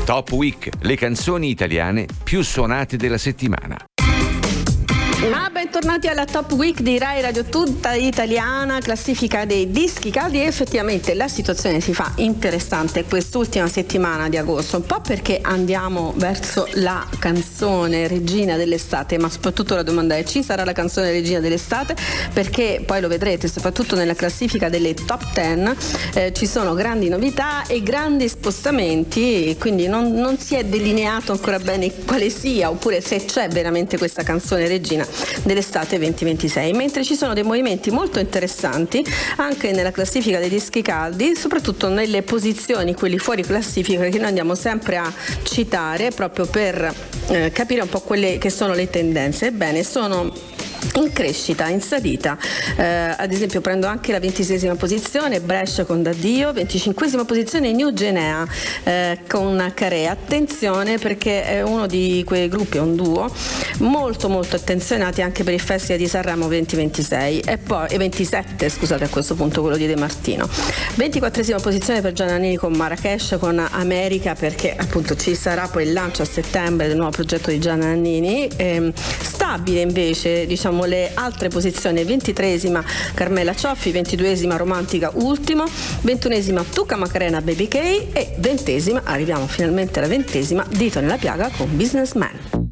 Top Week, le canzoni italiane più suonate della settimana. Ma bentornati alla Top Week di Rai Radio Tutta Italiana, classifica dei dischi caldi. Effettivamente la situazione si fa interessante quest'ultima settimana di agosto, un po' perché andiamo verso la canzone regina dell'estate, ma soprattutto la domanda è: ci sarà la canzone regina dell'estate? Perché poi lo vedrete, soprattutto nella classifica delle top 10 ci sono grandi novità e grandi spostamenti, quindi non si è delineato ancora bene quale sia, oppure se c'è veramente questa canzone regina dell'estate 2026, mentre ci sono dei movimenti molto interessanti anche nella classifica dei dischi caldi, soprattutto nelle posizioni, quelli fuori classifica, che noi andiamo sempre a citare proprio per capire un po' quelle che sono le tendenze. Ebbene, sono in crescita, in salita. Ad esempio prendo anche la 26esima posizione, Brescia con D'Addio. 25esima posizione, New Genea con Carea. Attenzione, perché è uno di quei gruppi, è un duo molto molto attenzionati anche per il Festival di Sanremo 2026 e 27, scusate, a questo punto quello di De Martino. 24esima posizione per Giannanini con Marrakesh con America, perché appunto ci sarà poi il lancio a settembre del nuovo progetto di Giannanini. Stabile invece, diciamo, le altre posizioni: 23esima Carmela Cioffi, 22esima Romantica Ultimo, 21esima Tuca Macarena Baby K e 20esima, arriviamo finalmente alla 20esima, Dito nella piaga con Businessman.